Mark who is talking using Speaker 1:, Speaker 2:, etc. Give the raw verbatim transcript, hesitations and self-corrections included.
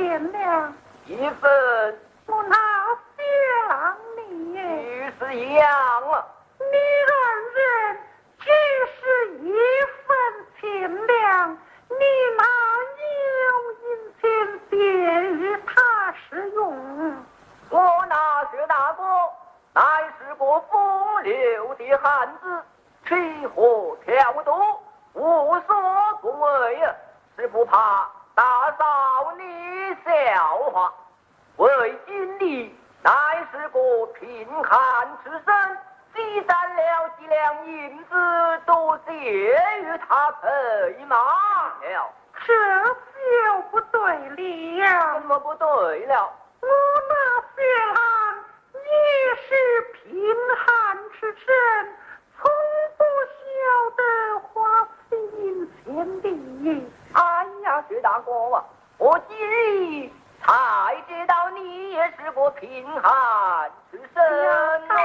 Speaker 1: 钱粮？
Speaker 2: 一分。
Speaker 1: 我那谢郎你，
Speaker 2: 于是一样了。
Speaker 1: 你二人只是一份钱粮，你拿有银钱便于他使用。
Speaker 2: 我那薛大哥乃是个风流的汉子，吃喝嫖赌无所不为呀，是不怕大嫂你笑话。为今你乃是个贫寒之身，积攒了几两银子，都借与他陪马了。
Speaker 1: 这就不对了。
Speaker 2: 怎么不对了？
Speaker 1: 我那薛郎也是贫寒之身，从不晓得花费银钱的。
Speaker 2: 哎呀，薛大哥啊，我今日才知道你也是个贫寒之身。